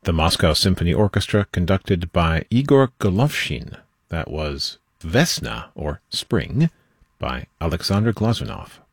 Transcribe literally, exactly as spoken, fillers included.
the Moscow Symphony Orchestra, conducted by Igor Golovshin. That was Vesna, or Spring, by Alexander Glazunov.